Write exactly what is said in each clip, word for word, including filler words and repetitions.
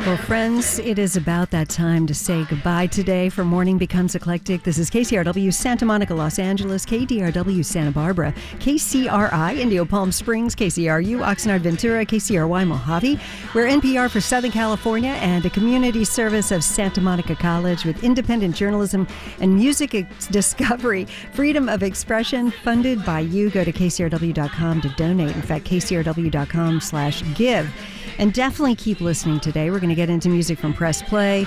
Well, friends, it is about that time to say goodbye today for Morning Becomes Eclectic. This is K C R W Santa Monica, Los Angeles, K D R W Santa Barbara, K C R I Indio Palm Springs, K C R U Oxnard Ventura, K C R Y Mojave. We're N P R for Southern California and a community service of Santa Monica College with independent journalism and music ex- discovery. Freedom of expression funded by you. Go to K C R W dot com to donate. In fact, K C R W dot com slash give. And definitely keep listening today. We're going to get into music from Press Play.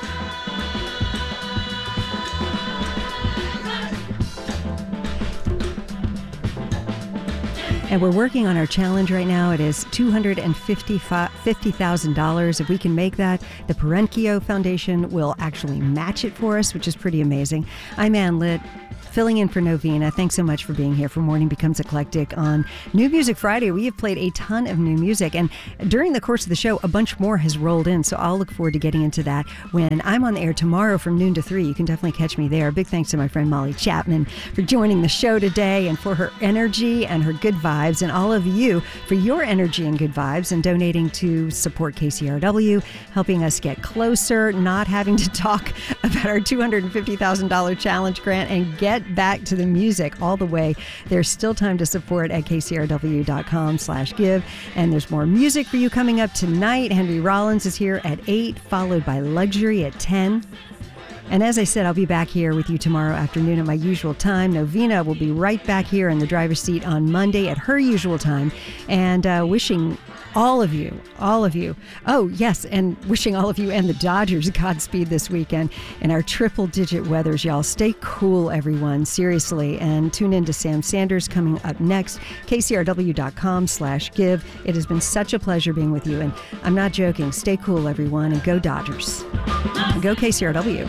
And we're working on our challenge right now. It is two hundred fifty thousand dollars. If we can make that, the Perenkio Foundation will actually match it for us, which is pretty amazing. I'm Ann Litt, filling in for Novena. Thanks so much for being here for Morning Becomes Eclectic on New Music Friday. We have played a ton of new music, and during the course of the show, a bunch more has rolled in, so I'll look forward to getting into that when I'm on the air tomorrow from noon to three. You can definitely catch me there. Big thanks to my friend Molly Chapman for joining the show today and for her energy and her good vibes, and all of you for your energy and good vibes and donating to support K C R W, helping us get closer, not having to talk about our two hundred fifty thousand dollars challenge grant, and get back to the music all the way. There's still time to support at K C R W dot com slash give. And there's more music for you coming up tonight. Henry Rollins is here at eight, followed by Luxury at ten. And as I said, I'll be back here with you tomorrow afternoon at my usual time. Novena will be right back here in the driver's seat on Monday at her usual time. And uh, wishing all of you, all of you, oh, yes, and wishing all of you and the Dodgers Godspeed this weekend in our triple-digit weathers, y'all. Stay cool, everyone, seriously. And tune in to Sam Sanders coming up next, K C R W dot com slash give. It has been such a pleasure being with you. And I'm not joking. Stay cool, everyone, and go Dodgers. And go K C R W.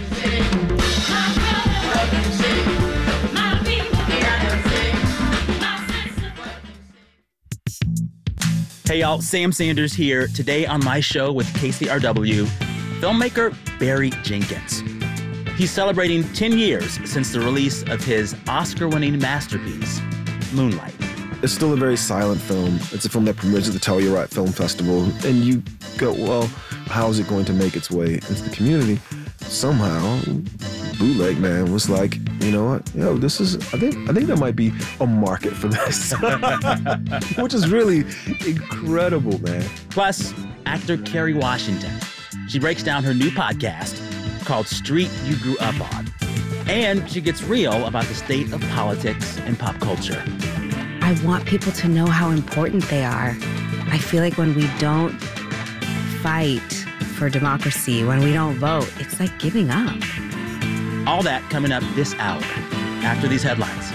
Hey y'all, Sam Sanders here. Today on my show with K C R W, filmmaker Barry Jenkins. He's celebrating ten years since the release of his Oscar-winning masterpiece, Moonlight. It's still a very silent film. It's a film that premieres at the Telluride Film Festival. And you go, well, how is it going to make its way into the community? Somehow, Bootleg Man was like, you know what, yo, this is, I think I think there might be a market for this. Which is really incredible, man. Plus, actor Kerry Washington. She breaks down her new podcast called Street You Grew Up On. And she gets real about the state of politics and pop culture. I want people to know how important they are. I feel like when we don't fight for democracy, when we don't vote, it's like giving up. All that coming up this hour after these headlines.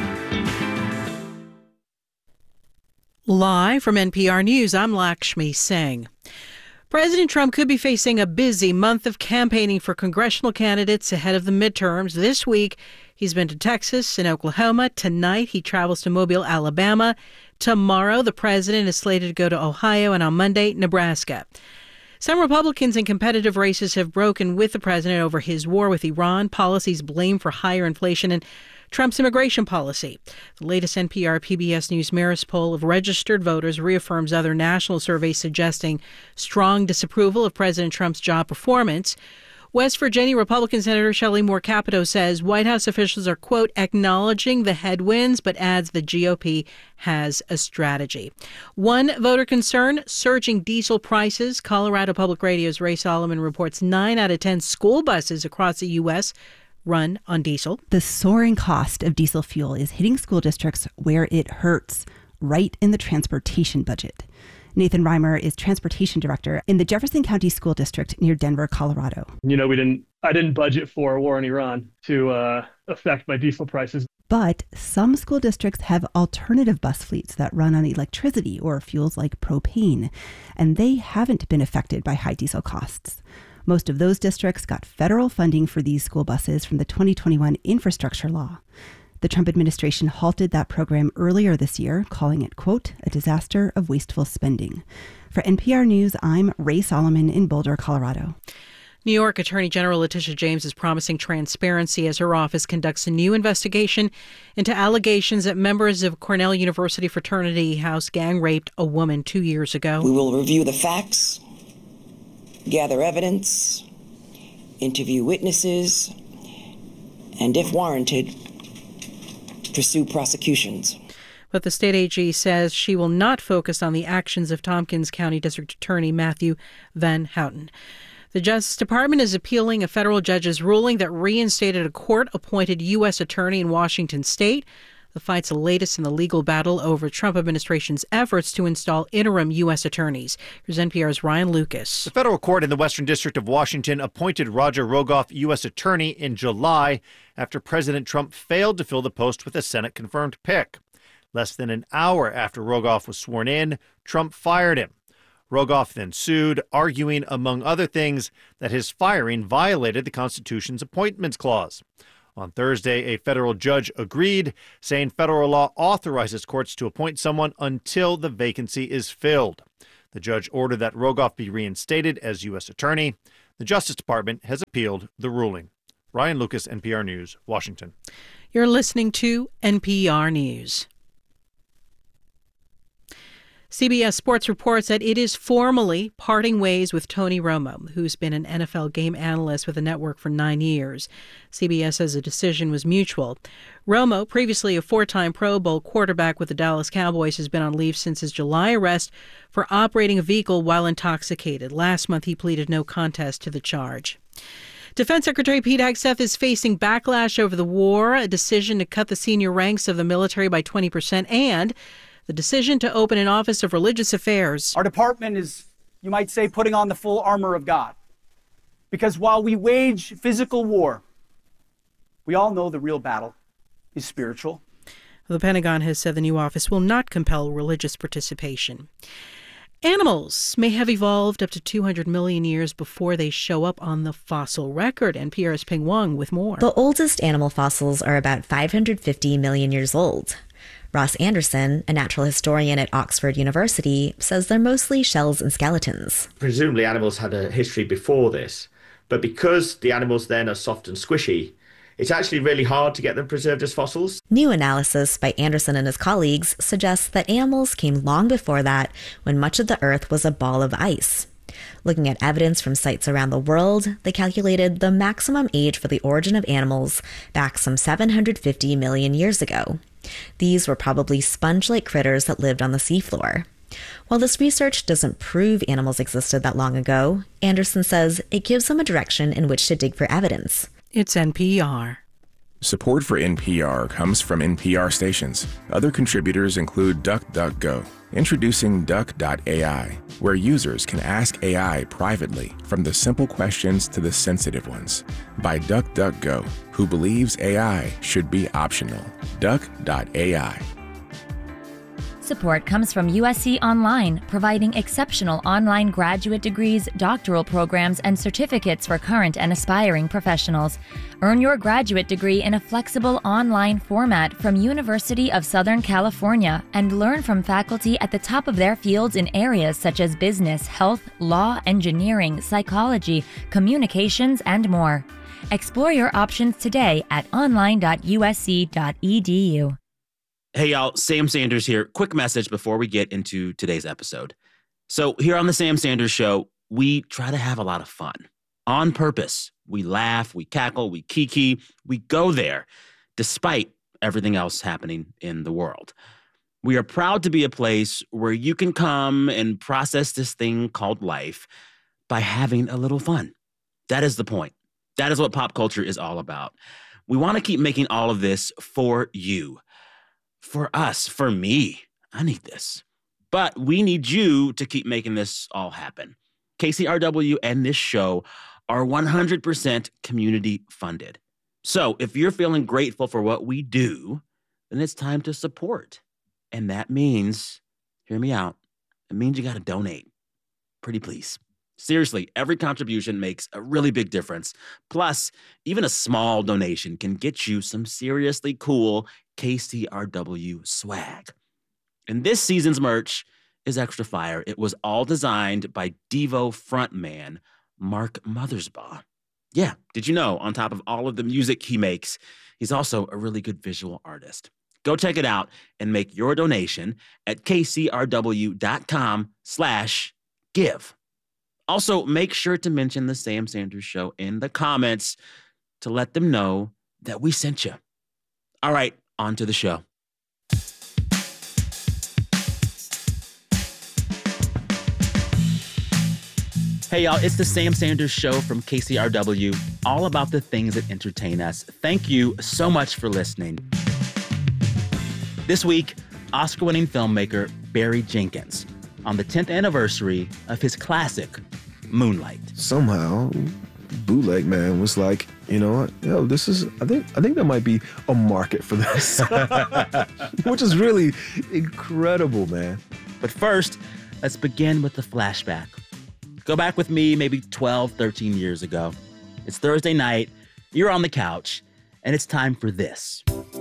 Live from N P R News, I'm Lakshmi Singh. President Trump could be facing a busy month of campaigning for congressional candidates ahead of the midterms. This week, he's been to Texas and Oklahoma. Tonight, he travels to Mobile, Alabama. Tomorrow, the president is slated to go to Ohio, and on Monday, Nebraska. Some Republicans in competitive races have broken with the president over his war with Iran, policies blamed for higher inflation, and Trump's immigration policy. The latest N P R P B S News Marist poll of registered voters reaffirms other national surveys suggesting strong disapproval of President Trump's job performance. West Virginia Republican Senator Shelley Moore Capito says White House officials are, quote, acknowledging the headwinds, but adds the G O P has a strategy. One voter concern, surging diesel prices. Colorado Public Radio's Ray Solomon reports nine out of ten school buses across the U S run on diesel. The soaring cost of diesel fuel is hitting school districts where it hurts, right in the transportation budget. Nathan Reimer is transportation director in the Jefferson County School District near Denver, Colorado. You know, we didn't, I didn't budget for a war in Iran to uh, affect my diesel prices. But some school districts have alternative bus fleets that run on electricity or fuels like propane, and they haven't been affected by high diesel costs. Most of those districts got federal funding for these school buses from the twenty twenty-one infrastructure law. The Trump administration halted that program earlier this year, calling it, quote, a disaster of wasteful spending. For N P R News, I'm Ray Solomon in Boulder, Colorado. New York Attorney General Letitia James is promising transparency as her office conducts a new investigation into allegations that members of Cornell University fraternity house gang raped a woman two years ago. We will review the facts gather evidence, interview witnesses, and if warranted, pursue prosecutions. But the state A G says she will not focus on the actions of Tompkins County District Attorney Matthew Van Houten. The Justice Department is appealing a federal judge's ruling that reinstated a court-appointed U S attorney in Washington state. The fight's the latest in the legal battle over Trump administration's efforts to install interim U S attorneys. Here's N P R's Ryan Lucas. The federal court in the Western District of Washington appointed Roger Rogoff U S attorney in July after President Trump failed to fill the post with a Senate-confirmed pick. Less than an hour after Rogoff was sworn in, Trump fired him. Rogoff then sued, arguing, among other things, that his firing violated the Constitution's Appointments Clause. On Thursday, a federal judge agreed, saying federal law authorizes courts to appoint someone until the vacancy is filled. The judge ordered that Rogoff be reinstated as U S attorney. The Justice Department has appealed the ruling. Ryan Lucas, N P R News, Washington. You're listening to N P R News. C B S Sports reports that it is formally parting ways with Tony Romo, who's been an N F L game analyst with the network for nine years. C B S says the decision was mutual. Romo, previously a four-time Pro Bowl quarterback with the Dallas Cowboys, has been on leave since his July arrest for operating a vehicle while intoxicated. Last month, he pleaded no contest to the charge. Defense Secretary Pete Hegseth is facing backlash over the war, a decision to cut the senior ranks of the military by twenty percent, and the decision to open an Office of Religious Affairs. Our department is, you might say, putting on the full armor of God. Because while we wage physical war, we all know the real battle is spiritual. The Pentagon has said the new office will not compel religious participation. Animals may have evolved up to two hundred million years before they show up on the fossil record. N P R's Ping Wong with more. The oldest animal fossils are about five hundred fifty million years old. Ross Anderson, a natural historian at Oxford University, says they're mostly shells and skeletons. Presumably animals had a history before this, but because the animals then are soft and squishy, it's actually really hard to get them preserved as fossils. New analysis by Anderson and his colleagues suggests that animals came long before that, when much of the Earth was a ball of ice. Looking at evidence from sites around the world, they calculated the maximum age for the origin of animals back some seven hundred fifty million years ago. These were probably sponge-like critters that lived on the seafloor. While this research doesn't prove animals existed that long ago, Anderson says it gives them a direction in which to dig for evidence. It's N P R. Support for N P R comes from N P R stations. Other contributors include DuckDuckGo. Introducing Duck dot A I, where users can ask A I privately, from the simple questions to the sensitive ones, by DuckDuckGo, who believes A I should be optional. Duck dot A I. Support comes from U S C Online, providing exceptional online graduate degrees, doctoral programs, and certificates for current and aspiring professionals. Earn your graduate degree in a flexible online format from University of Southern California and learn from faculty at the top of their fields in areas such as business, health, law, engineering, psychology, communications, and more. Explore your options today at online dot U S C dot E D U. Hey, y'all, Sam Sanders here. Quick message before we get into today's episode. So here on the Sam Sanders Show, we try to have a lot of fun. On purpose. We laugh, we cackle, we kiki, we go there, despite everything else happening in the world. We are proud to be a place where you can come and process this thing called life by having a little fun. That is the point. That is what pop culture is all about. We want to keep making all of this for you. For us, for me, I need this. But we need you to keep making this all happen. K C R W and this show are one hundred percent community funded. So if you're feeling grateful for what we do, then it's time to support. And that means, hear me out, it means you got to donate. Pretty please. Seriously, every contribution makes a really big difference. Plus, even a small donation can get you some seriously cool K C R W swag. And this season's merch is extra fire. It was all designed by Devo frontman Mark Mothersbaugh. Yeah, did you know, on top of all of the music he makes, he's also a really good visual artist. Go check it out and make your donation at kcrw.com slash give. Also, make sure to mention the Sam Sanders Show in the comments to let them know that we sent you. All right, on to the show. Hey, y'all, it's the Sam Sanders Show from K C R W, all about the things that entertain us. Thank you so much for listening. This week, Oscar-winning filmmaker Barry Jenkins on the tenth anniversary of his classic, Moonlight. Somehow, Bootleg Man was like, you know what? Yo, this is, I think, I think there might be a market for this. Which is really incredible, man. But first, let's begin with the flashback. Go back with me maybe twelve, thirteen years ago. It's Thursday night, you're on the couch, and it's time for this.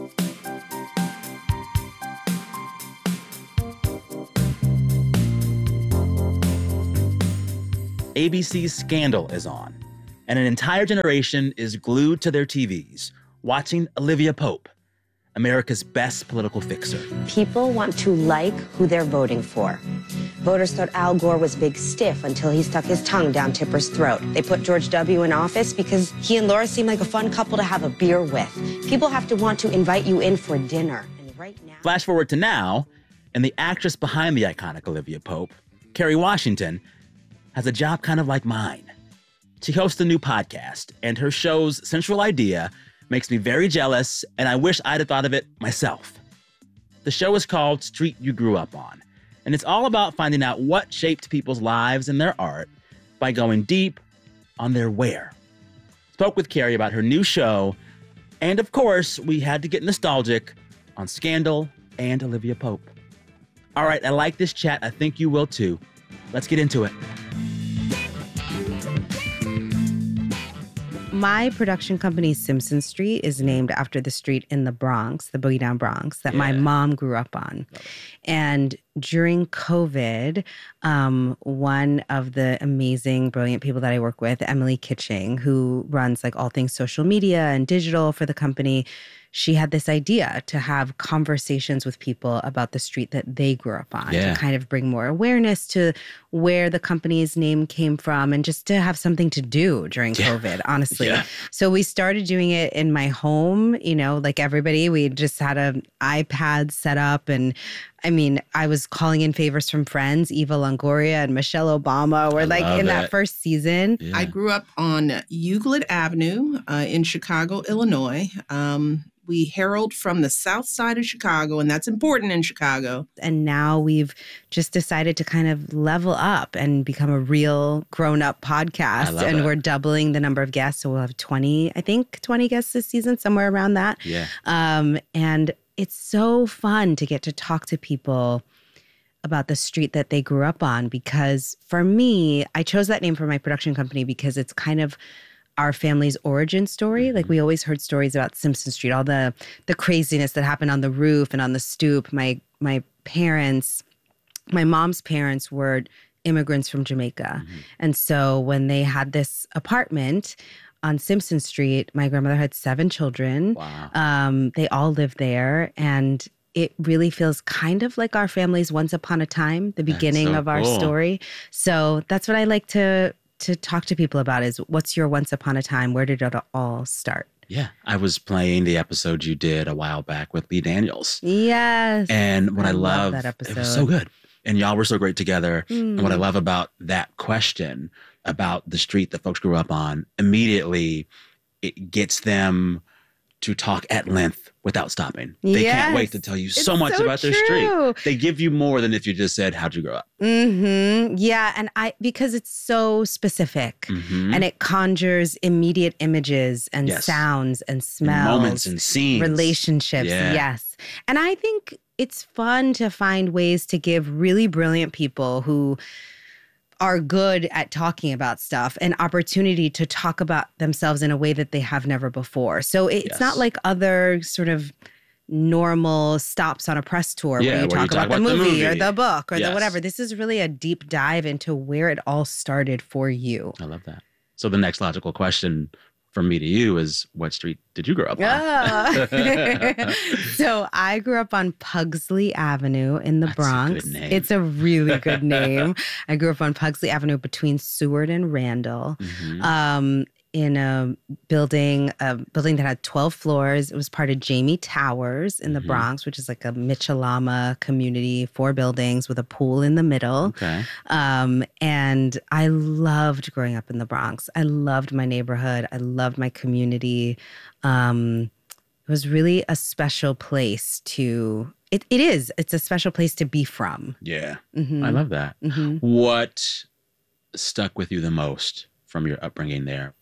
A B C's Scandal is on, and an entire generation is glued to their T Vs, watching Olivia Pope, America's best political fixer. People want to like who they're voting for. Voters thought Al Gore was big stiff until he stuck his tongue down Tipper's throat. They put George W. in office because he and Laura seemed like a fun couple to have a beer with. People have to want to invite you in for dinner. And right now... Flash forward to now, and the actress behind the iconic Olivia Pope, Kerry Washington, has a job kind of like mine. She hosts a new podcast, and her show's central idea makes me very jealous, and I wish I'd have thought of it myself. The show is called Street You Grew Up On, and it's all about finding out what shaped people's lives and their art by going deep on their where. Spoke with Kerry about her new show, and of course, we had to get nostalgic on Scandal and Olivia Pope. All right, I like this chat. I think you will too. Let's get into it. My production company, Simpson Street, is named after the street in the Bronx, the Boogie Down Bronx, that yeah. my mom grew up on. And during COVID, um, one of the amazing, brilliant people that I work with, Emily Kitching, who runs like all things social media and digital for the company, she had this idea to have conversations with people about the street that they grew up on, yeah. to kind of bring more awareness to where the company's name came from and just to have something to do during yeah. COVID, honestly. Yeah. So we started doing it in my home, you know, like everybody. We just had an iPad set up, and I mean, I was calling in favors from friends. Eva Longoria and Michelle Obama were like in it. that first season. Yeah. I grew up on Euclid Avenue uh, in Chicago, Illinois. Um, We herald from the south side of Chicago, and that's important in Chicago. And now we've just decided to kind of level up and become a real grown-up podcast. And it. we're doubling the number of guests. So we'll have twenty, I think, twenty guests this season, somewhere around that. Yeah. Um, and it's so fun to get to talk to people about the street that they grew up on. Because for me, I chose that name for my production company because it's kind of our family's origin story. Like, we always heard stories about Simpson Street, all the the craziness that happened on the roof and on the stoop. My my parents, my mom's parents were immigrants from Jamaica. Mm-hmm. And so when they had this apartment on Simpson Street, my grandmother had seven children. Wow. Um, they all lived there. And it really feels kind of like our family's once upon a time, the beginning so of our cool. story. So that's what I like to to talk to people about, is what's your once upon a time? Where did it all start? Yeah, I was playing the episode you did a while back with Lee Daniels. Yes. And what I, I love, love that episode. It was so good. And y'all were so great together. Mm. And what I love about that question about the street that folks grew up on, immediately it gets them to talk at length without stopping. They yes. can't wait to tell you so it's much so about true. their street. They give you more than if you just said, how'd you grow up? Mm-hmm. Yeah. And I, because it's so specific mm-hmm. and it conjures immediate images and yes. sounds and smells. And moments and scenes. Relationships. Yeah. Yes. And I think it's fun to find ways to give really brilliant people who are good at talking about stuff an opportunity to talk about themselves in a way that they have never before. So it's yes. not like other sort of normal stops on a press tour yeah, where, you, where talk you talk about, about the, movie movie or the book or yes. the whatever. This is really a deep dive into where it all started for you. I love that. So the next logical question from me to you is, what street did you grow up on? Ah. So I grew up on Pugsley Avenue in the That's Bronx. a good name. It's a really good name. I grew up on Pugsley Avenue between Seward and Randall. Mm-hmm. Um, in a building, a building that had twelve floors. It was part of Jamie Towers in the Mhm. Bronx, which is like a Mitchellama community, four buildings with a pool in the middle. Okay. Um, and I loved growing up in the Bronx. I loved my neighborhood. I loved my community. Um, it was really a special place to, it, it is, it's a special place to be from. Yeah. Mhm. I love that. Mhm. What stuck with you the most from your upbringing there?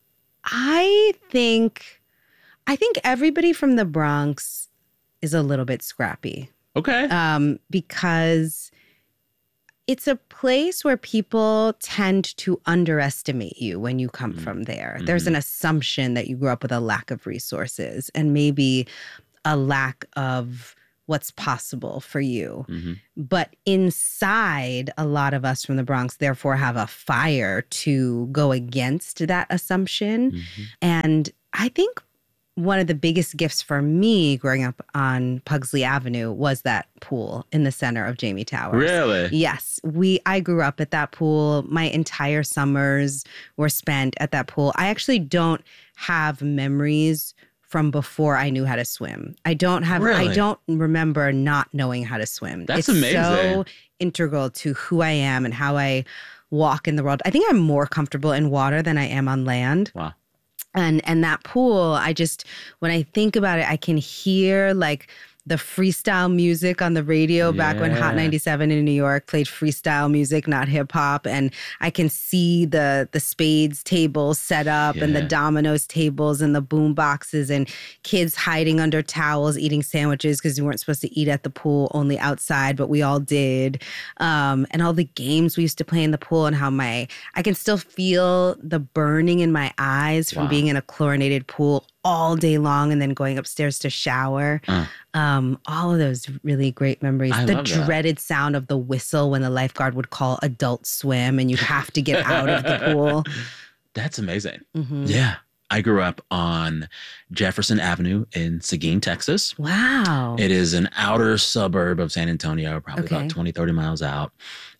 I think, I think everybody from the Bronx is a little bit scrappy. Okay. Um, because it's a place where people tend to underestimate you when you come from there. There's an assumption that you grew up with a lack of resources and maybe a lack of what's possible for you. Mm-hmm. But inside, a lot of us from the Bronx, therefore, have a fire to go against that assumption. Mm-hmm. And I think one of the biggest gifts for me growing up on Pugsley Avenue was that pool in the center of Jamie Towers. Really? Yes. We I grew up at that pool. My entire summers were spent at that pool. I actually don't have memories from before I knew how to swim. I don't have Really? I don't remember not knowing how to swim. That's it's amazing. so integral to who I am and how I walk in the world. I think I'm more comfortable in water than I am on land. Wow. And and that pool, I just, when I think about it, I can hear like the freestyle music on the radio back when Hot Yeah. ninety-seven in New York played freestyle music, not hip hop. And I can see the the spades tables set up and the Yeah. dominoes tables and the boom boxes and kids hiding under towels eating sandwiches because we weren't supposed to eat at the pool, only outside, but we all did. Um, and all the games we used to play in the pool and how my, I can still feel the burning in my eyes from Wow. being in a chlorinated pool all day long and then going upstairs to shower. Uh. Um, all of those really great memories. I the love that. dreaded sound of the whistle when the lifeguard would call adult swim and you'd have to get out of the pool. That's amazing. Mhm. Yeah. I grew up on Jefferson Avenue in Seguin, Texas. Wow. It is an outer suburb of San Antonio, probably Okay. about twenty, thirty miles out.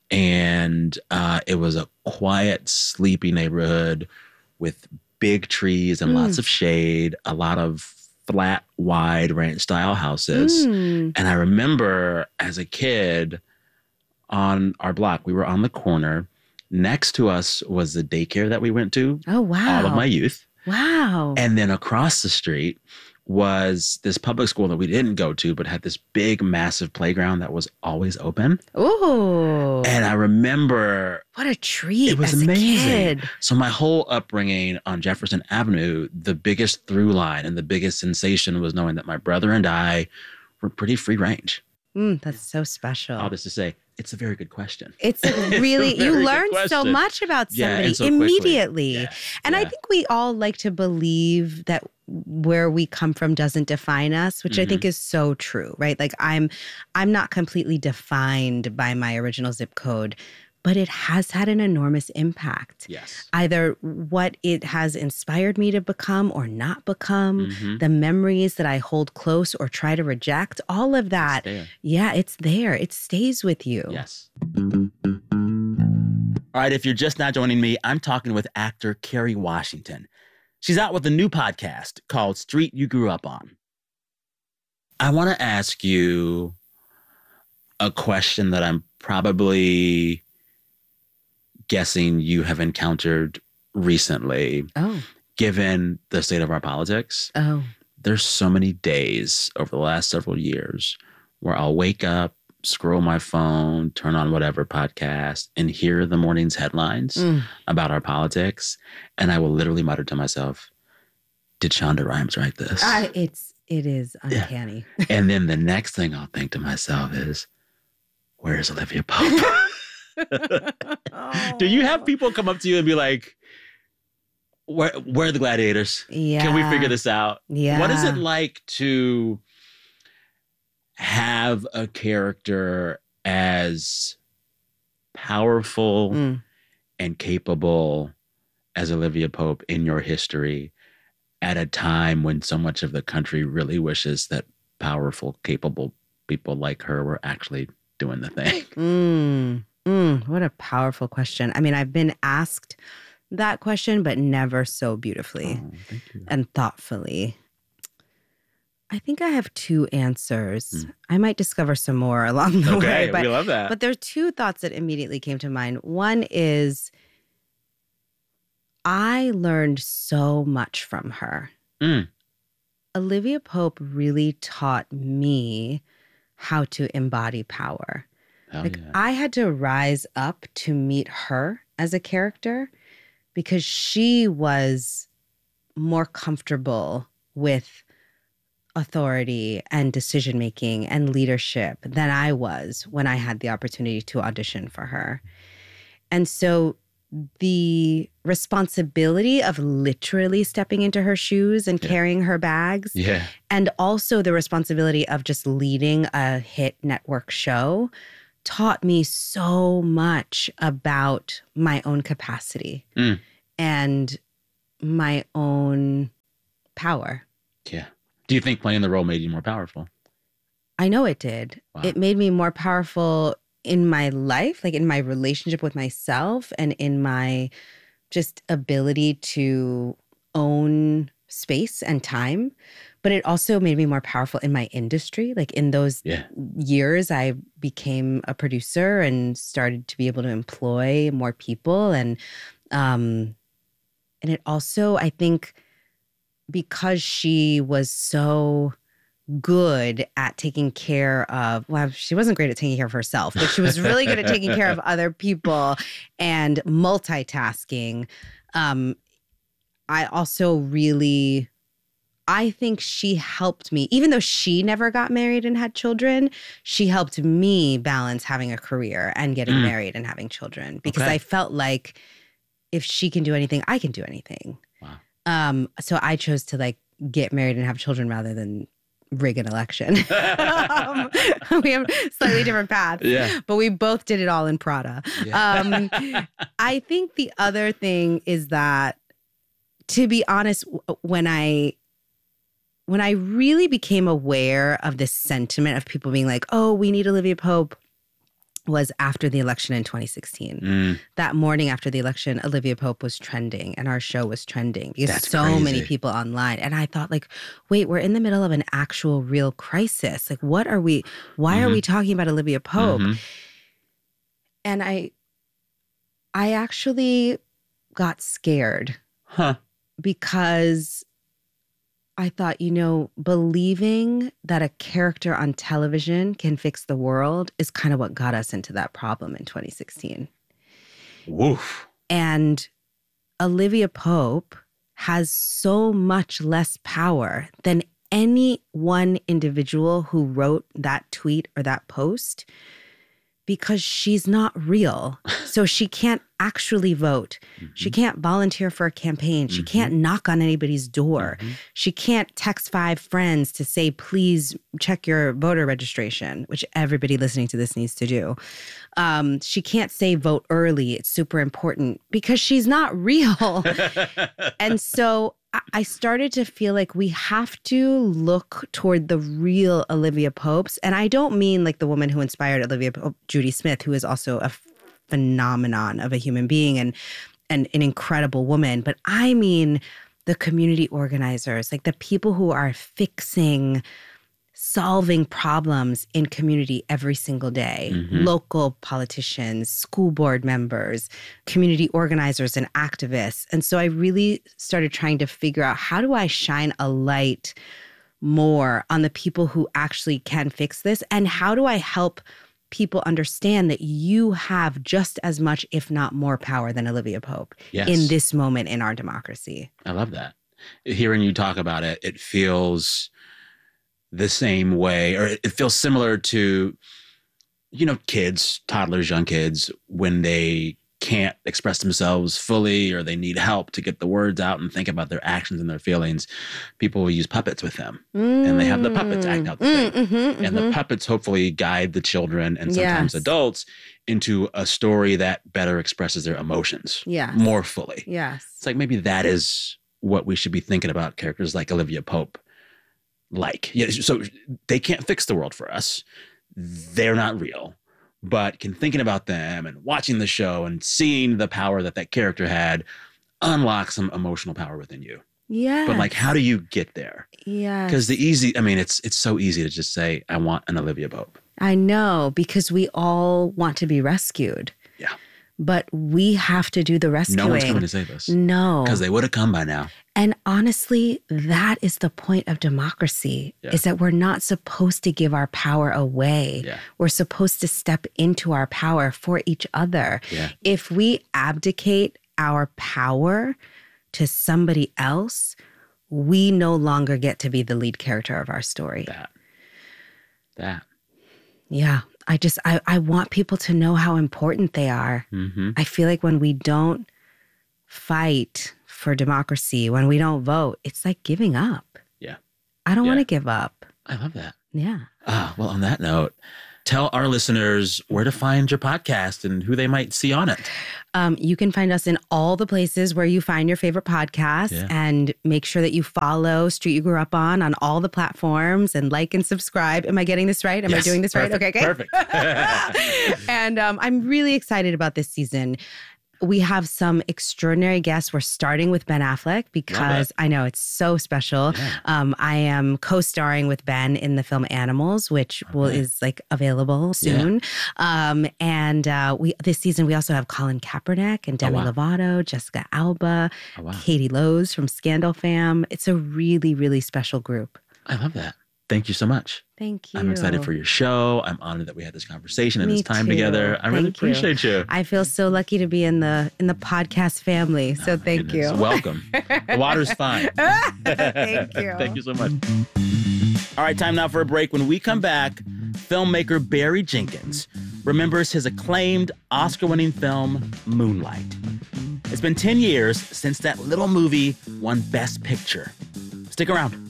And uh, it was a quiet, sleepy neighborhood with big trees and Mm. lots of shade, a lot of flat, wide ranch style houses. Mm. And I remember as a kid on our block, we were on the corner. Next to us was the daycare that we went to Oh, wow. all of my youth. Wow. And then across the street was this public school that we didn't go to, but had this big, massive playground that was always open. Ooh. And I remember What a treat. it was as amazing. A kid. So my whole upbringing on Jefferson Avenue, the biggest through line and the biggest sensation was knowing that my brother and I were pretty free range. Mm, that's so special. All this to say, it's a very good question. It's a It's a really, you very good learn so question. much about Yeah, somebody and so quickly. immediately. Yeah, And I yeah. think we all like to believe that where we come from doesn't define us, which I Mm-hmm. think is so true, right? Like I'm I'm not completely defined by my original zip code, but it has had an enormous impact. Yes. Either what it has inspired me to become or not become, Mhm. the memories that I hold close or try to reject, all of that. there. Yeah, it's there. It stays with you. Yes. All right, if you're just now joining me, I'm talking with actor Kerry Washington. She's out with a new podcast called Street You Grew Up On. I want to ask you a question that I'm probably guessing you have encountered recently, Oh. given the state of our politics. Oh. There's so many days over the last several years where I'll wake up, scroll my phone, turn on whatever podcast, and hear the morning's headlines Mm. about our politics. And I will literally mutter to myself, did Shonda Rhimes write this? I, it's it is uncanny. And then the next thing I'll think to myself is, where's Olivia Pope? Do you have people come up to you and be like, where, where are the gladiators? Can we Yeah. figure this out? Yeah. What is it like to have a character as powerful Mm. and capable as Olivia Pope in your history at a time when so much of the country really wishes that powerful, capable people like her were actually doing the thing? Mm, mm, what a powerful question. I mean, I've been asked that question, but never so beautifully oh, thank you. and thoughtfully. I think I have two answers. Mm. I might discover some more along the okay, way. But, we love that. But there are two thoughts that immediately came to mind. One is I learned so much from her. Mm. Olivia Pope really taught me how to embody power. Hell like yeah. I had to rise up to meet her as a character because she was more comfortable with authority and decision making and leadership than I was when I had the opportunity to audition for her. And so the responsibility of literally stepping into her shoes and Yeah. carrying her bags, Yeah. and also the responsibility of just leading a hit network show taught me so much about my own capacity Mm. and my own power. Yeah. Do you think playing the role made you more powerful? I know it did. Wow. It made me more powerful in my life, like in my relationship with myself and in my just ability to own space and time. But it also made me more powerful in my industry. Like in those Yeah. years, I became a producer and started to be able to employ more people. And um, and it also, I think, because she was so good at taking care of, well, she wasn't great at taking care of herself, but she was really good at taking care of other people and multitasking. Um, I also really, I think she helped me, even though she never got married and had children, she helped me balance having a career and getting Mm. married and having children because Okay. I felt like if she can do anything, I can do anything. Wow. Um, so I chose to like get married and have children rather than rig an election. um, we have slightly different paths, Yeah. but we both did it all in Prada. Yeah. Um, I think the other thing is that, to be honest, w- when I when I really became aware of this sentiment of people being like, "Oh, we need Olivia Pope," was after the election in twenty sixteen. Mm. That morning after the election, Olivia Pope was trending and our show was trending because That's so many crazy. people online. And I thought like, wait, we're in the middle of an actual real crisis. Like, what are we, why are Mhm. we talking about Olivia Pope? Mhm. And I, I actually got scared Huh. because I thought, you know, believing that a character on television can fix the world is kind of what got us into that problem in twenty sixteen. Woof. And Olivia Pope has so much less power than any one individual who wrote that tweet or that post because she's not real. So she can't actually vote. She can't volunteer for a campaign. She can't knock on anybody's door. She can't text five friends to say, please check your voter registration, which everybody listening to this needs to do. Um, she can't say vote early. It's super important because she's not real. And so I- I started to feel like we have to look toward the real Olivia Popes. And I don't mean like the woman who inspired Olivia Pope, Judy Smith, who is also a phenomenon of a human being and, and an incredible woman. But I mean the community organizers, like the people who are fixing, solving problems in community every single day. Mhm. Local politicians, school board members, community organizers and activists. And so I really started trying to figure out, how do I shine a light more on the people who actually can fix this? And how do I help people understand that you have just as much, if not more power than Olivia Pope Yes. in this moment in our democracy? I love that. Hearing you talk about it, it feels the same way, or it feels similar to, you know, kids, toddlers, young kids, when they can't express themselves fully or they need help to get the words out and think about their actions and their feelings. People will use puppets with them, and they have the puppets act out the Mm, thing. mhm, And the mhm. puppets hopefully guide the children and sometimes Yes. adults into a story that better expresses their emotions Yes. more fully. Yes. It's like maybe that is what we should be thinking about characters like Olivia Pope. Like, yeah, so they can't fix the world for us. They're not real. But can thinking about them and watching the show and seeing the power that that character had unlock some emotional power within you. Yeah. But like, how do you get there? Yeah. Because the easy, I mean, it's it's so easy to just say, I want an Olivia Pope. I know, because we all want to be rescued. Yeah. But we have to do the rescuing. No one's coming to save us. No. Because they would have come by now. And honestly, that is the point of democracy, Yeah. is that we're not supposed to give our power away. Yeah. We're supposed to step into our power for each other. Yeah. If we abdicate our power to somebody else, we no longer get to be the lead character of our story. That. That. Yeah. I just, I, I want people to know how important they are. Mm-hmm. I feel like when we don't fight for democracy, when we don't vote, it's like giving up. Yeah. I don't Yeah. want to give up. I love that. Yeah. Ah, well, on that note, tell our listeners where to find your podcast and who they might see on it. Um, you can find us in all the places where you find your favorite podcasts, Yeah. and make sure that you follow Street You Grew Up On on all the platforms, and like and subscribe. Am I getting this right? Am Yes, I doing this perfect, right? Okay, okay. Perfect. And um, I'm really excited about this season. We have some extraordinary guests. We're starting with Ben Affleck because I know it's so special. Yeah. Um, I am co-starring with Ben in the film Animals, which will Okay. is like available soon. Um, and uh, we this season we also have Colin Kaepernick and Demi Oh, wow. Lovato, Jessica Alba, Oh, wow. Katie Lowe's from Scandal Fam. It's a really, really special group. I love that. Thank you so much. Thank you. I'm excited for your show. I'm honored that we had this conversation and Me this time too. together. I really Thank you. appreciate you. I feel so lucky to be in the in the podcast family. So thank Goodness. you. Welcome. The water's fine. Thank you. Thank you so much. All right, time now for a break. When we come back, filmmaker Barry Jenkins remembers his acclaimed Oscar-winning film, Moonlight. It's been ten years since that little movie won Best Picture. Stick around.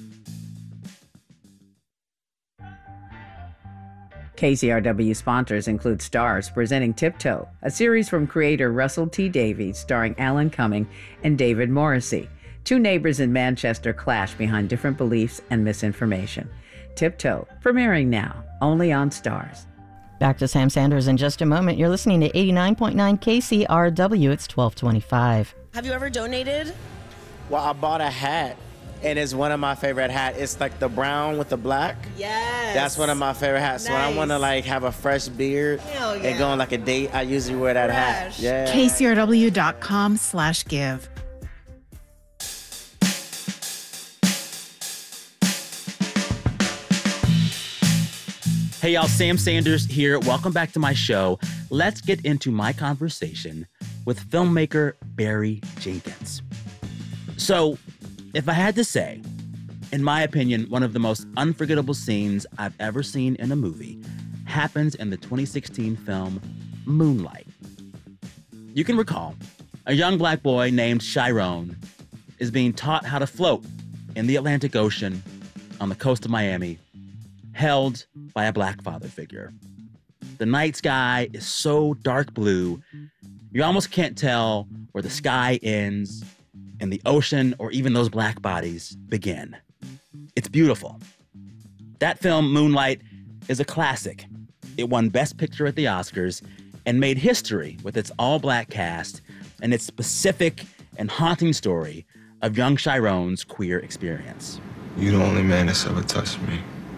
K C R W sponsors include Stars presenting Tiptoe, a series from creator Russell T Davies starring Alan Cumming and David Morrissey. Two neighbors in Manchester clash behind different beliefs and misinformation. Tiptoe, premiering now, only on Stars. Back to Sam Sanders in just a moment. You're listening to eighty-nine point nine K C R W. It's twelve twenty-five. Have you ever donated? Well, I bought a hat, and it's one of my favorite hats. It's like the brown with the black. Yes. That's one of my favorite hats. So when I want to like have a fresh beard Hell yeah. and go on like a date, I usually wear that hat. Yeah. K C R W dot com slash give. Hey, y'all, Sam Sanders here. Welcome back to my show. Let's get into my conversation with filmmaker Barry Jenkins. So, if I had to say, in my opinion, one of the most unforgettable scenes I've ever seen in a movie happens in the twenty sixteen film Moonlight. You can recall, a young black boy named Chiron is being taught how to float in the Atlantic Ocean on the coast of Miami, held by a black father figure. The night sky is so dark blue, you almost can't tell where the sky ends and the ocean or even those black bodies begin. It's beautiful. That film, Moonlight, is a classic. It won Best Picture at the Oscars and made history with its all-black cast and its specific and haunting story of young Chiron's queer experience. You're the only man that's ever touched me.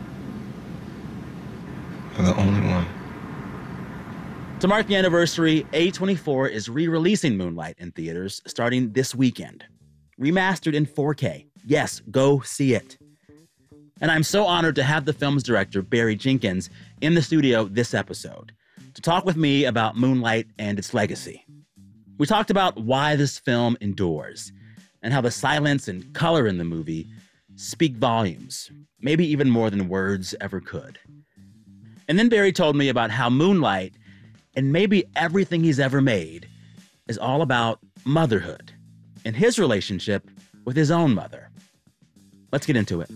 You're the only one. To mark the anniversary, A twenty-four is re-releasing Moonlight in theaters starting this weekend. Remastered in four K. Yes, go see it. And I'm so honored to have the film's director, Barry Jenkins, in the studio this episode to talk with me about Moonlight and its legacy. We talked about why this film endures and how the silence and color in the movie speak volumes, maybe even more than words ever could. And then Barry told me about how Moonlight, and maybe everything he's ever made, is all about motherhood and his relationship with his own mother. Let's get into it.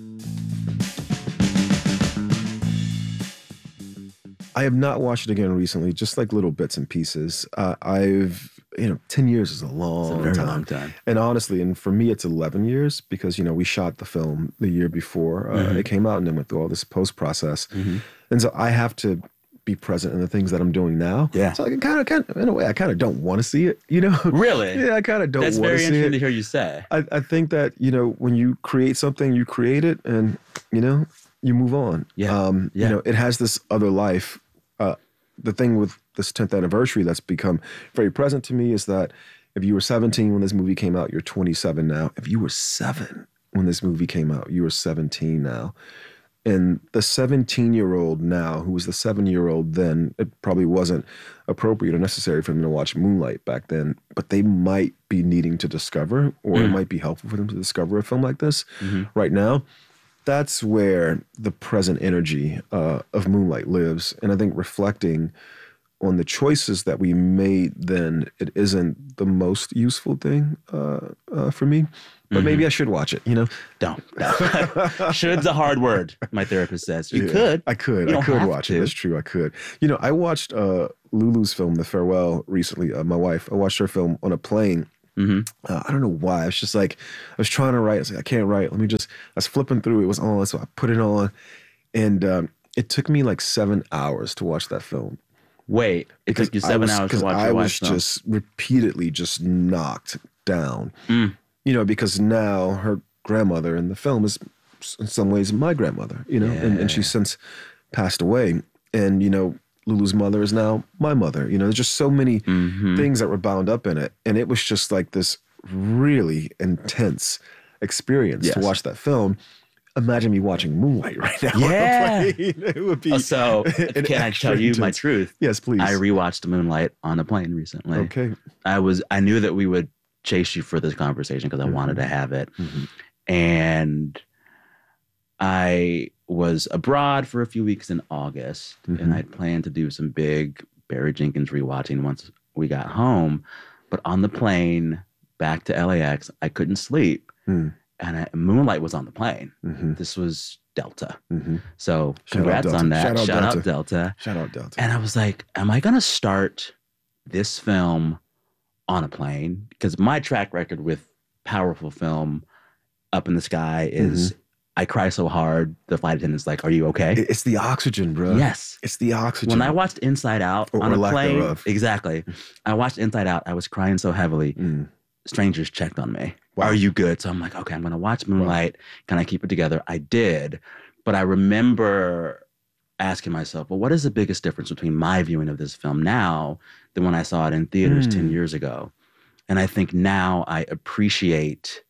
I have not watched it again recently, just like little bits and pieces. Uh, I've you know, ten years is a long It's a very time. long time. And honestly, and for me, it's eleven years because, you know, we shot the film the year before uh, Mhm. it came out and then went through all this post process. Mhm. And so I have to be present in the things that I'm doing now. Yeah. So I kind of, kind of, in a way, I kind of don't want to see it, you know? Really? Yeah, I kind of don't want That's to see it. very interesting to hear you say. I, I think that, you know, when you create something, you create it and, you know, you move on. Yeah. Um, Yeah. You know, it has this other life. Uh, the thing with this tenth anniversary that's become very present to me is that if you were seventeen when this movie came out, you're twenty-seven now. If you were seven when this movie came out, you were seventeen now. And the seventeen-year-old now, who was the seven-year-old then, it probably wasn't appropriate or necessary for them to watch Moonlight back then, but they might be needing to discover, or it Mm. might be helpful for them to discover a film like this Mhm. right now. That's where the present energy uh, of Moonlight lives. And I think reflecting on the choices that we made then, it isn't the most useful thing uh, uh, for me. But maybe I should watch it, you know? Don't. Should's a hard word, my therapist says. You Yeah, could. I could. You I don't could have watch to. it. That's true. I could. You know, I watched uh, Lulu's film, The Farewell, recently. Uh, my wife. I watched her film on a plane. Mm-hmm. Uh, I don't know why. It's just like I was trying to write. I was like, I can't write. Let me just. I was flipping through. It was on, so I put it on, and um, it took me like seven hours to watch that film. Wait, it took you seven I was, hours to 'cause watch I your was wife's film. just repeatedly just knocked down. Mm. You know, because now her grandmother in the film is in some ways my grandmother, you know, and, and she's since passed away. And, you know, Lulu's mother is now my mother. You know, there's just so many Mm-hmm. things that were bound up in it. And it was just like this really intense experience Yes. to watch that film. Imagine me watching Moonlight right now. Yeah. On a plane. It would be. Uh, so, an can I extra tell you my intense- truth? Yes, please. I rewatched Moonlight on a plane recently. Okay. I was. I knew that we would chase you for this conversation because I wanted to have it, Mm-hmm. and I was abroad for a few weeks in August, Mhm. and I'd planned to do some big Barry Jenkins rewatching once we got home. But on the plane back to L A X, I couldn't sleep, Mm. and I, Moonlight was on the plane. Mhm. This was Delta. Mm-hmm. So Shout out congrats Delta. on that. Shout out Shout out Delta. Delta. Shout out Delta. And I was like, am I going to start this film on a plane? Because my track record with powerful film Up in the Sky is I cry so hard, the flight attendant's like, are you okay? It- It's the oxygen, bro. Yes. It's the oxygen. When I watched Inside Out Or- on or a lack plane, thereof. exactly. I watched Inside Out. I was crying so heavily. Mm. Strangers checked on me. Wow. Are you good? So I'm like, okay, I'm going to watch Moonlight. Can I keep it together? I did. But I remember asking myself, well, what is the biggest difference between my viewing of this film now than when I saw it in theaters Mm. ten years ago? And I think now I appreciate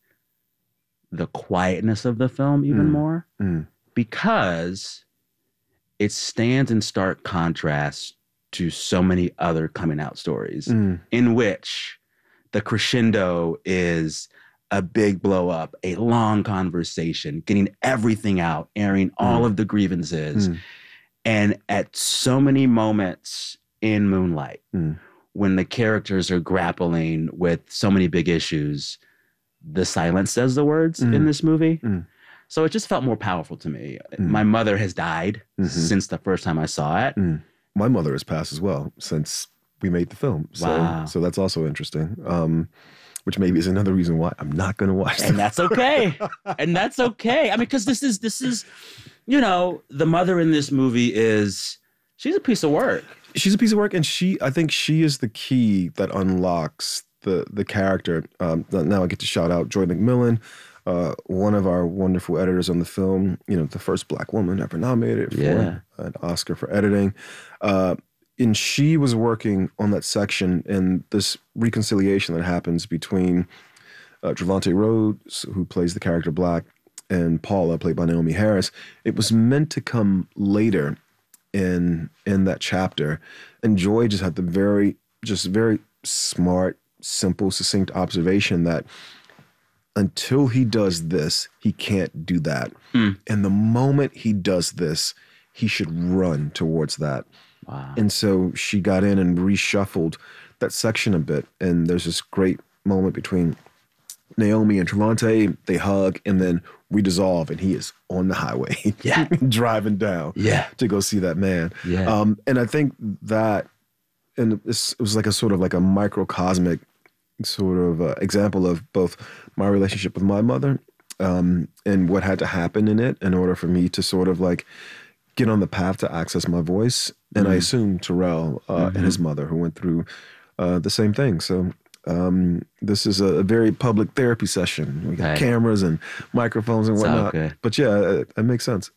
the quietness of the film even Mm. more Mm. because it stands in stark contrast to so many other coming out stories Mm. in which the crescendo is a big blow up, a long conversation, getting everything out, airing all Mm. of the grievances. Mm. And at so many moments in Moonlight, Mm. when the characters are grappling with so many big issues, the silence says the words Mm. in this movie. Mm. So it just felt more powerful to me. Mm. My mother has died Mhm. since the first time I saw it. Mm. My mother has passed as well since we made the film. So, Wow. so that's also interesting. Um, which maybe is another reason why I'm not going to watch. And that's okay. And that's okay. I mean, because this is this is, you know, the mother in this movie is she's a piece of work. She's a piece of work, and she, I think, she is the key that unlocks the the character. Um, now I get to shout out Joy McMillan, uh, one of our wonderful editors on the film. You know, the first Black woman ever nominated for Yeah. an Oscar for editing. Uh, and she was working on that section, and this reconciliation that happens between uh, Trevante Rhodes, who plays the character Black, and Paula, played by Naomi Harris. It was meant to come later in in that chapter, and Joy just had the very, just very smart, simple, succinct observation that until he does this, he can't do that. Mm. And the moment he does this, he should run towards that. Wow. And so she got in and reshuffled that section a bit. And there's this great moment between Naomi and Trevante. They hug, and then we dissolve, and he is on the highway, yeah, driving down, yeah, to go see that man. Yeah. Um, and I think that and it's, it was like a sort of like a microcosmic sort of uh, example of both my relationship with my mother um, and what had to happen in it in order for me to sort of like get on the path to access my voice. And mm. I assume Terrell uh, mm-hmm. and his mother, who went through uh, the same thing. So um, this is a, a very public therapy session. We got hey. cameras and microphones and whatnot. Okay. But yeah, it, it makes sense.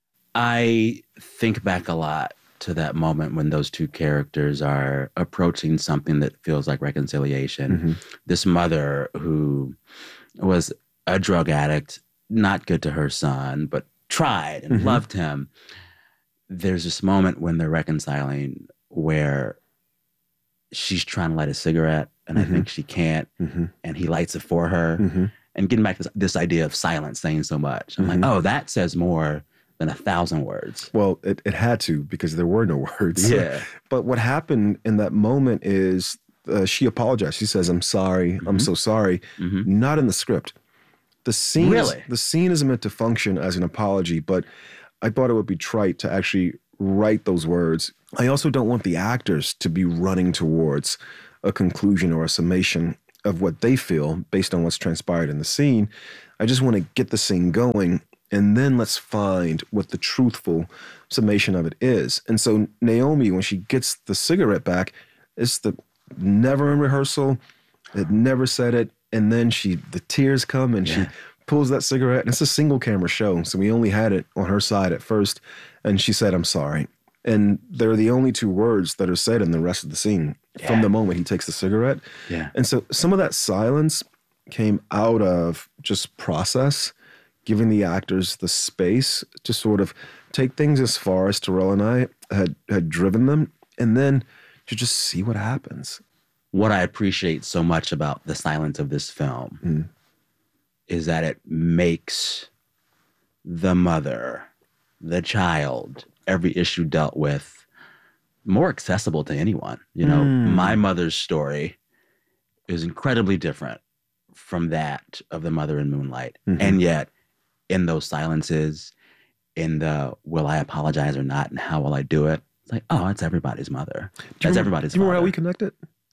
I think back a lot to that moment when those two characters are approaching something that feels like reconciliation. Mm-hmm. This mother who was a drug addict, not good to her son, but tried and Mm-hmm. loved him. There's this moment when they're reconciling where she's trying to light a cigarette and Mm-hmm. I think she can't, Mm-hmm. and he lights it for her. Mm-hmm. And getting back to this, this idea of silence saying so much. I'm Mm-hmm. like, oh, that says more than a thousand words. Well, it, it had to, because there were no words. Yeah. But what happened in that moment is uh, she apologized. She says, I'm sorry. I'm so sorry. Mm-hmm. Not in the script. The scene, Really? is, the scene is meant to function as an apology, but I thought it would be trite to actually write those words. I also don't want the actors to be running towards a conclusion or a summation of what they feel based on what's transpired in the scene. I just want to get the scene going, and then let's find what the truthful summation of it is. And so Naomi, when she gets the cigarette back, it's the never in rehearsal, it never said it, and then she the tears come and Yeah. she pulls that cigarette, and it's a single camera show, so we only had it on her side at first, and she said, I'm sorry. And they're the only two words that are said in the rest of the scene Yeah. from the moment he takes the cigarette. Yeah. And so some of that silence came out of just process, giving the actors the space to sort of take things as far as Terrell and I had, had driven them, and then to just see what happens. What I appreciate so much about the silence of this film Mm. is that it makes the mother, the child, every issue dealt with more accessible to anyone. You know, Mm. my mother's story is incredibly different from that of the mother in Moonlight. Mhm. And yet, in those silences, in the will I apologize or not, and how will I do it, it's like, oh, it's everybody's mother. Do you That's remember- everybody's Do you remember father. how we connected?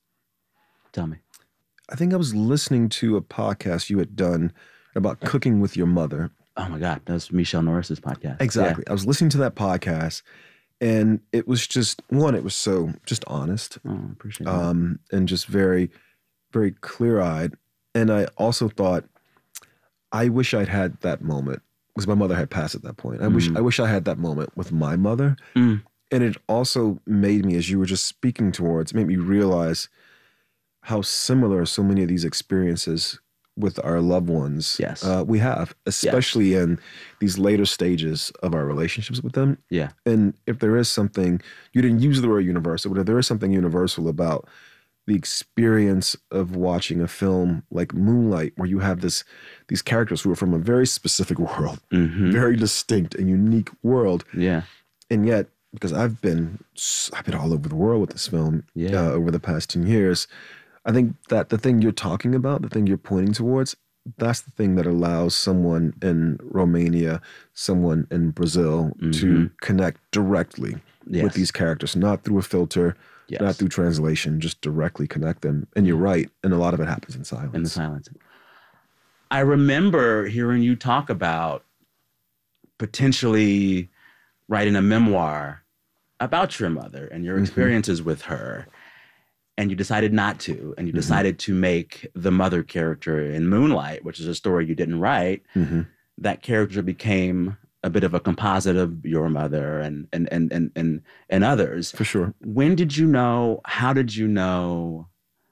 Tell me. I think I was listening to a podcast you had done about cooking with your mother. Oh my God, that was Michelle Norris's podcast. Exactly. I was listening to that podcast, and it was just, one, it was so just honest. Yeah. Oh, appreciate that. Um, and just very, very clear-eyed. And I also thought, I wish I'd had that moment, because my mother had passed at that point. I wish Mm. I wish I had that moment with my mother. Mm. And it also made me, as you were just speaking towards, made me realize how similar so many of these experiences with our loved ones Yes. uh, we have, especially in these later stages of our relationships with them. Yeah. And if there is something, you didn't use the word universal, but if there is something universal about the experience of watching a film like Moonlight, where you have this these characters who are from a very specific world, Mhm. very distinct and unique world. Yeah. And yet, because I've been I've been all over the world with this film Yeah. uh, over the past ten years, I think that the thing you're talking about, the thing you're pointing towards, that's the thing that allows someone in Romania, someone in Brazil to Mhm. connect directly Yes. with these characters, not through a filter, Yes. not through translation, just directly connect them. And you're right. And a lot of it happens in silence. In the silence. I remember hearing you talk about potentially writing a memoir about your mother and your Mhm. experiences with her. And you decided not to. And you decided to make the mother character in Moonlight, which is a story you didn't write. Mhm. That character became a bit of a composite of your mother and and and and and, and others. For sure. When did you know, how did you know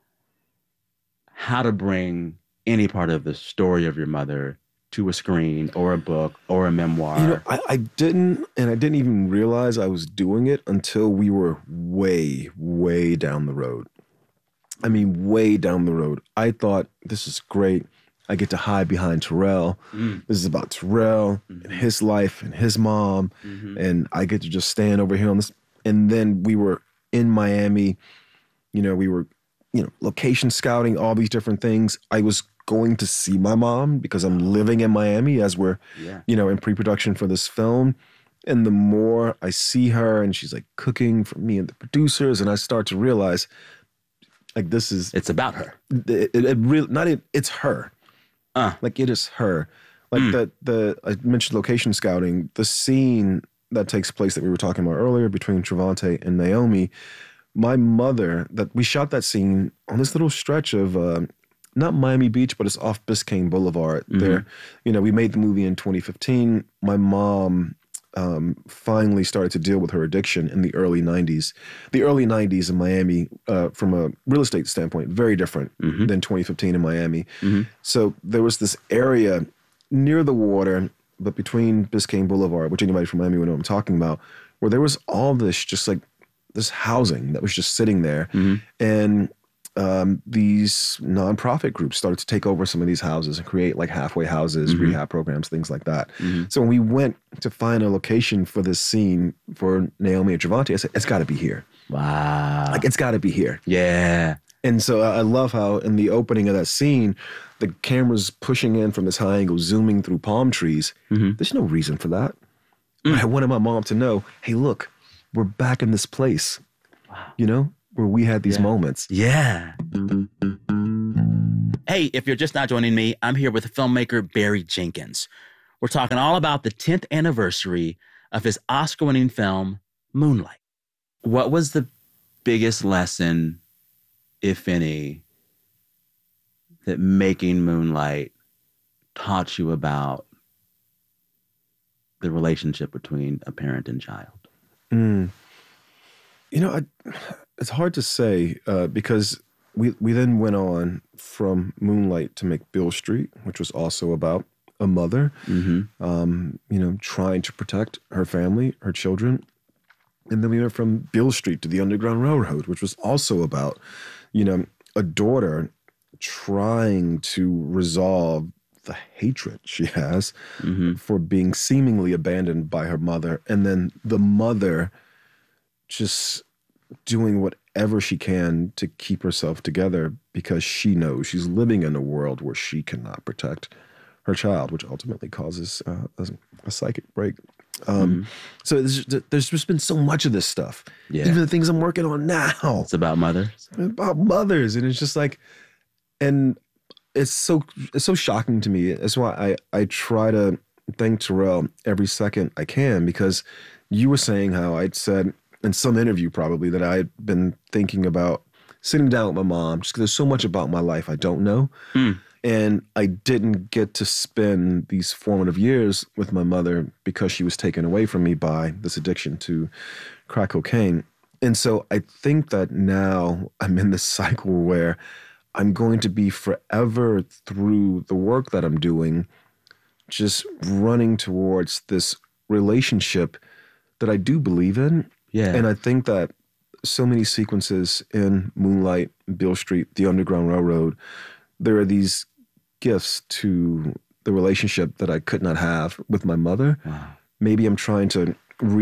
how to bring any part of the story of your mother to a screen or a book or a memoir? You know, I, I didn't, and I didn't even realize I was doing it until we were way, way down the road. I mean, way down the road. I thought, this is great. I get to hide behind Terrell. Mm. This is about Terrell Mm-hmm. and his life and his mom. Mhm. And I get to just stand over here on this. And then we were in Miami. You know, we were, you know, location scouting, all these different things. I was going to see my mom because I'm living in Miami as we're, Yeah. you know, in pre-production for this film. And the more I see her and she's like cooking for me and the producers, and I start to realize like this is it's about her. It, it, it really not it, it's her. Uh. Like it is her. Like Mm. the the I mentioned location scouting. The scene that takes place that we were talking about earlier between Trevante and Naomi. My mother, that we shot that scene on this little stretch of uh, not Miami Beach, but it's off Biscayne Boulevard. Mhm. There, you know, we made the movie in twenty fifteen. My mom um, finally started to deal with her addiction in the early nineties. The early nineties in Miami, uh, from a real estate standpoint, very different Mhm. than twenty fifteen in Miami. Mhm. So there was this area near the water, but between Biscayne Boulevard, which anybody from Miami would know what I'm talking about, where there was all this just like this housing that was just sitting there. Mhm. And um, these nonprofit groups started to take over some of these houses and create like halfway houses, Mhm. rehab programs, things like that. Mhm. So when we went to find a location for this scene for Naomi and Trevante, I said, it's got to be here. Wow. Like, it's got to be here. Yeah. And so I I love how in the opening of that scene, the camera's pushing in from this high angle, zooming through palm trees. Mhm. There's no reason for that. But I wanted my mom to know, hey, look, we're back in this place, you know, where we had these Yeah. moments. Yeah. Hey, if you're just not joining me, I'm here with filmmaker Barry Jenkins. We're talking all about the tenth anniversary of his Oscar-winning film, Moonlight. What was the biggest lesson, if any, that making Moonlight taught you about the relationship between a parent and child? Mm. You know, I, it's hard to say uh, because we we then went on from Moonlight to make Beale Street, which was also about a mother, Mm-hmm. um, you know, trying to protect her family, her children. And then we went from Beale Street to the Underground Railroad, which was also about, you know, a daughter trying to resolve the hatred she has Mm-hmm. for being seemingly abandoned by her mother. And then the mother just doing whatever she can to keep herself together because she knows she's living in a world where she cannot protect her child, which ultimately causes uh, a, a psychic break. Um, So there's, there's just been so much of this stuff. Yeah. Even the things I'm working on now. It's about mothers. About mothers. And it's just like, and it's so it's so shocking to me. That's why I, I try to thank Terrell every second I can, because you were saying how I'd said in some interview probably that I had been thinking about sitting down with my mom just because there's so much about my life I don't know. Mm. And I didn't get to spend these formative years with my mother because she was taken away from me by this addiction to crack cocaine. And so I think that now I'm in this cycle where I'm going to be forever through the work that I'm doing, just running towards this relationship that I do believe in. Yeah. And I think that so many sequences in Moonlight, Beale Street, the Underground Railroad, there are these gifts to the relationship that I could not have with my mother. Wow. Maybe I'm trying to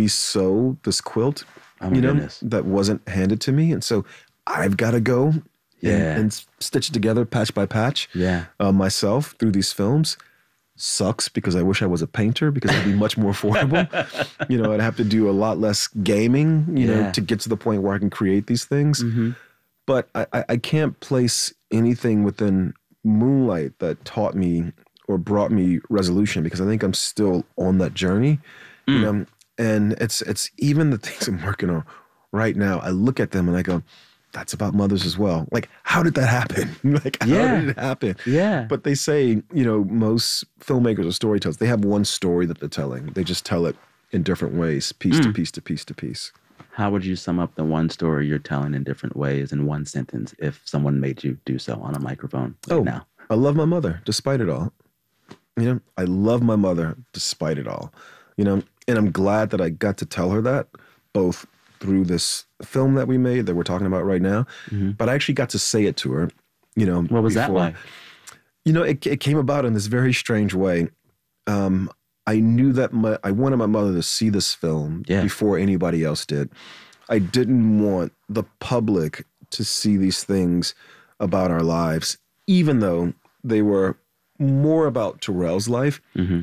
re-sew this quilt, Oh my you know, goodness. that wasn't handed to me. And so I've got to go Yeah. and, and stitch it together patch by patch Yeah. uh, myself through these films. Sucks because I wish I was a painter because it'd be much more affordable. You know, I'd have to do a lot less gaming, you Yeah. know, to get to the point where I can create these things. Mm-hmm. But I, I, I can't place anything within Moonlight that taught me or brought me resolution because I think I'm still on that journey. Mm. You know, and it's it's even the things I'm working on right now. I look at them and I go, that's about mothers as well. Like, how did that happen? Like, how Yeah. did it happen? Yeah. But they say, you know, most filmmakers or storytellers, they have one story that they're telling. They just tell it in different ways, piece to Mm. piece to piece to piece. How would you sum up the one story you're telling in different ways in one sentence if someone made you do so on a microphone right Oh, now? I love my mother despite it all. You know, I love my mother despite it all. You know, and I'm glad that I got to tell her that both through this film that we made that we're talking about right now, Mm-hmm. but I actually got to say it to her, you know. What was that like? You know, it, it came about in this very strange way. Um, I knew that my, I wanted my mother to see this film Yeah. before anybody else did. I didn't want the public to see these things about our lives, even though they were more about Terrell's life. Mm-hmm.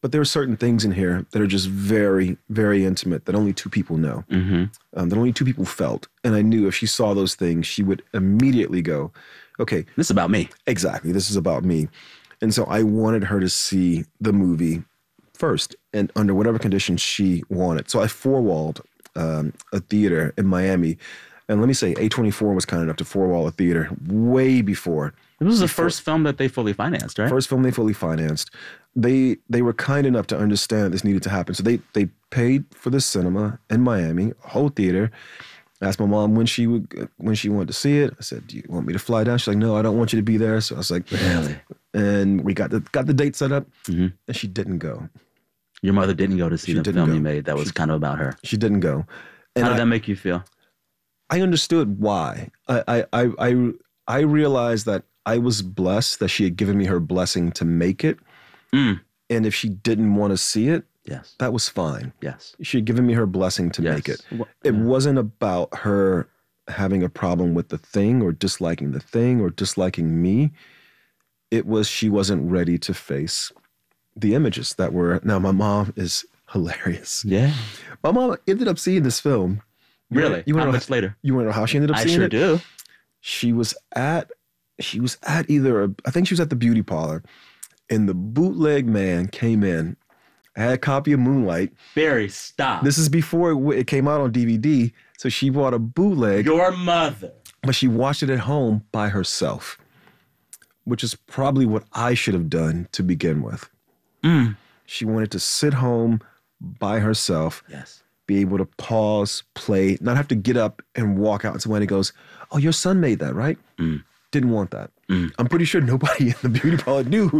But there are certain things in here that are just very, very intimate that only two people know, Mm-hmm. um, that only two people felt. And I knew if she saw those things, she would immediately go, okay. This is about me. Exactly. This is about me. And so I wanted her to see the movie first and under whatever conditions she wanted. So I four-walled um, a theater in Miami. And let me say, A twenty-four was kind enough to four-wall a theater way before. It was the before, first film that they fully financed, right? First film they fully financed. They they were kind enough to understand this needed to happen. So they they paid for the cinema in Miami, a whole theater. I asked my mom when she would when she wanted to see it. I said, "Do you want me to fly down?" She's like, "No, I don't want you to be there." So I was like, "Really?" And we got the got the date set up, mm-hmm. and she didn't go. Your mother didn't go to see she the film go. you made. That was she, kind of about her. She didn't go. And How did I, that make you feel? I understood why. I, I, I, I realized that I was blessed that she had given me her blessing to make it. Mm. And if she didn't want to see it, yes, that was fine. Yes. She had given me her blessing to yes. make it. It yeah. wasn't about her having a problem with the thing or disliking the thing or disliking me. It was she wasn't ready to face the images that were... Now, my mom is hilarious. Yeah. My mom ended up seeing this film. You really? You how know much how, later? You want to know how she ended up I seeing sure it? I sure do. She was at... She was at either... A, I think she was at the beauty parlor. And the bootleg man came in. I had a copy of Moonlight. Barry, stop. This is before it came out on D V D. So she bought a bootleg. Your mother. But she watched it at home by herself, which is probably what I should have done to begin with. Mm. She wanted to sit home by herself. Yes. Be able to pause, play, not have to get up and walk out. And somebody goes, "Oh, your son made that, right?" Mm. Didn't want that. Mm. I'm pretty sure nobody in the beauty parlor knew